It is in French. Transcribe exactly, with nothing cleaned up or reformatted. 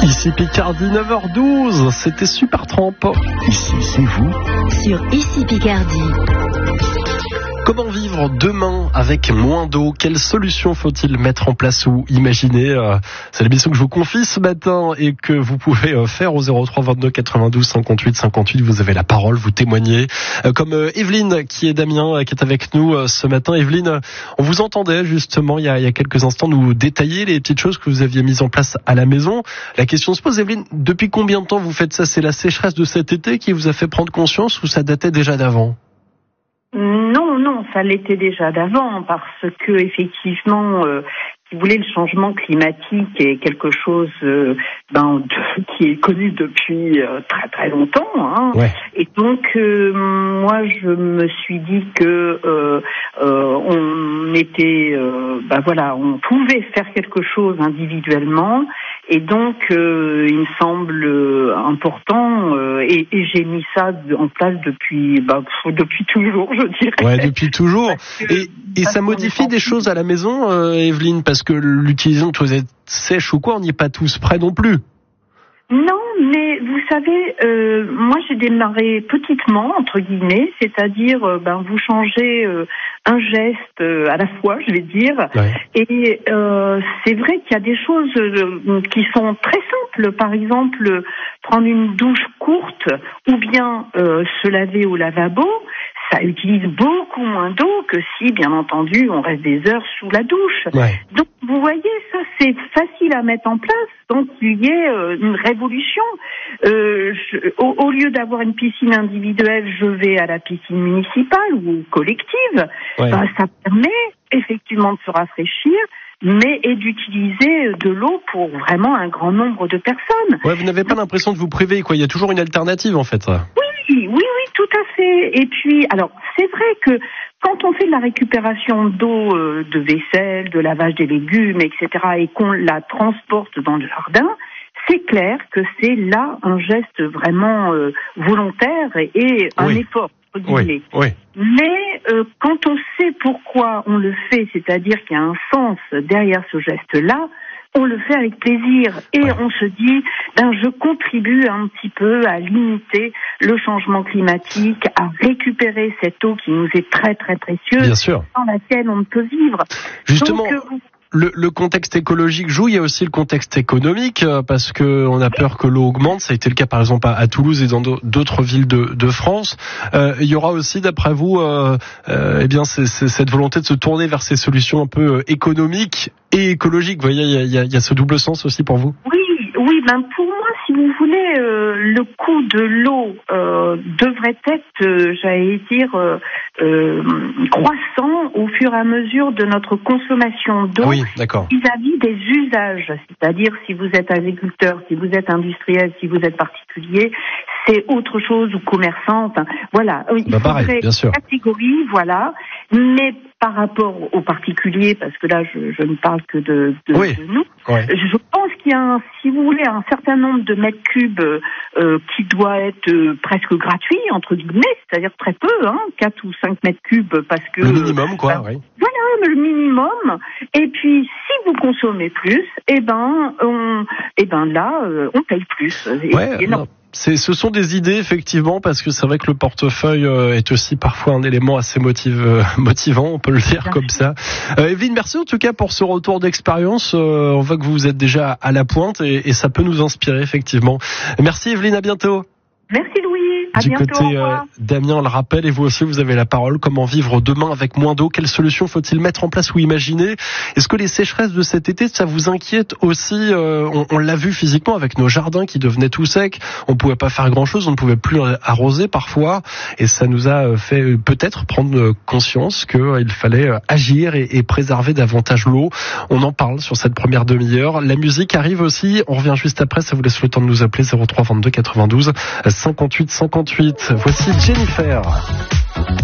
Ici Picardie, neuf heures douze, c'était Super Tramp. Ici, c'est vous. Sur Ici Picardie. Comment vivre demain avec moins d'eau? Quelle solution faut-il mettre en place ou imaginer? C'est l'émission que je vous confie ce matin et que vous pouvez faire au zéro trois vingt-deux quatre-vingt-douze cinquante-huit cinquante-huit. Vous avez la parole, vous témoignez. Comme Evelyne qui est d'Amiens, qui est avec nous ce matin. Evelyne, on vous entendait justement il y a, il y a quelques instants nous détailler les petites choses que vous aviez mises en place à la maison. La question se pose, Evelyne, depuis combien de temps vous faites ça? C'est la sécheresse de cet été qui vous a fait prendre conscience ou ça datait déjà d'avant? Non, non, ça l'était déjà d'avant parce que effectivement, euh, si vous voulez, le changement climatique est quelque chose euh, ben, de, qui est connu depuis euh, très très longtemps. Hein. Ouais. Et donc, euh, moi, je me suis dit que euh, euh, on était, euh, ben voilà, on pouvait faire quelque chose individuellement. Et donc, euh, il me semble euh, important, euh, et, et j'ai mis ça en place depuis, bah, depuis toujours, je dirais. Ouais, depuis toujours. Et, et ça modifie des choses à la maison, euh, Evelyne, parce que l'utilisation de toilettes sèches ou quoi, on n'y est pas tous prêts non plus. Non, mais vous savez, euh, moi j'ai démarré petitement, entre guillemets, c'est-à-dire, euh, ben vous changez euh, un geste euh, à la fois, je vais dire, Ouais. et euh, c'est vrai qu'il y a des choses euh, qui sont très simples, par exemple, prendre une douche courte ou bien euh, se laver au lavabo. Ça utilise beaucoup moins d'eau que si, bien entendu, on reste des heures sous la douche. Ouais. Donc, vous voyez, ça, c'est facile à mettre en place. Donc, il y ait euh, une révolution. Euh, je, au, au lieu d'avoir une piscine individuelle, je vais à la piscine municipale ou collective. Ouais. Ben, ça permet effectivement de se rafraîchir, mais et d'utiliser de l'eau pour vraiment un grand nombre de personnes. Ouais, vous n'avez pas l'impression de vous priver, quoi. Il y a toujours une alternative, en fait. Oui, oui, oui, tout à fait. Et puis, alors, c'est vrai que quand on fait de la récupération d'eau, euh, de vaisselle, de lavage des légumes, et cetera, et qu'on la transporte dans le jardin, c'est clair que c'est là un geste vraiment euh, volontaire et, et un Oui. effort, entre guillemets. Oui, oui. Mais euh, quand on sait pourquoi on le fait, c'est-à-dire qu'il y a un sens derrière ce geste-là, on le fait avec plaisir et Ouais. on se dit, ben je contribue un petit peu à limiter le changement climatique, à récupérer cette eau qui nous est très très précieuse, Bien sûr. sans laquelle on ne peut vivre. Justement, Donc, euh, vous- le, le contexte écologique joue, il y a aussi le contexte économique, euh, parce que on a peur que l'eau augmente. Ça a été le cas par exemple à, à Toulouse et dans d'au- d'autres villes de, de France. Euh, il y aura aussi, d'après vous, euh, euh, eh bien, c'est, c'est cette volonté de se tourner vers ces solutions un peu euh, économiques et écologiques. Vous voyez, il y a, il y a, il y a ce double sens aussi pour vous. Oui, oui, ben pour moi, si vous voulez, euh, le coût de l'eau euh, devrait être, euh, j'allais dire, euh, euh, croissant au fur et à mesure de notre consommation d'eau. Ah oui, d'accord. Vis-à-vis des usages, c'est-à-dire si vous êtes agriculteur, si vous êtes industriel, si vous êtes particulier, c'est autre chose ou commerçant. Enfin, voilà, il Bah, pareil, faudrait bien sûr. une catégorie, voilà, mais par rapport aux particuliers, parce que là je, je ne parle que de, de, Oui. de nous, Ouais. je pense qu'il y a, un, si vous voulez, un certain nombre de mètres cubes euh, qui doit être euh, presque gratuit, entre guillemets, c'est-à-dire très peu, hein, quatre ou cinq mètres cubes, parce que... Le minimum, quoi. euh, Oui. Voilà, le minimum. Et puis, si vous consommez plus, eh ben, on, eh ben là, euh, on paye plus. Et Ouais, c'est énorme. non. C'est, ce sont des idées effectivement, parce que c'est vrai que le portefeuille euh, est aussi parfois un élément assez motive, euh, motivant, on peut le dire Bien comme sûr. ça. Euh, Evelyne, merci en tout cas pour ce retour d'expérience. Euh, on voit que vous êtes déjà à la pointe et, et ça peut nous inspirer effectivement. Merci Evelyne, à bientôt. Merci Louis. À Du bientôt. Au côté euh, revoir. Damien le rappelle, et vous aussi vous avez la parole. Comment vivre demain avec moins d'eau? Quelles solutions faut-il mettre en place ou imaginer? Est-ce que les sécheresses de cet été, ça vous inquiète aussi? euh, on, on l'a vu physiquement avec nos jardins qui devenaient tout secs. On pouvait pas faire grand-chose, on ne pouvait plus arroser parfois, et ça nous a fait peut-être prendre conscience qu'il fallait agir et, et préserver davantage l'eau. On en parle sur cette première demi-heure. La musique arrive aussi. On revient juste après. Ça vous laisse le temps de nous appeler zéro trois vingt-deux quatre-vingt-douze cinquante-huit cinquante-huit. Voici Jennifer.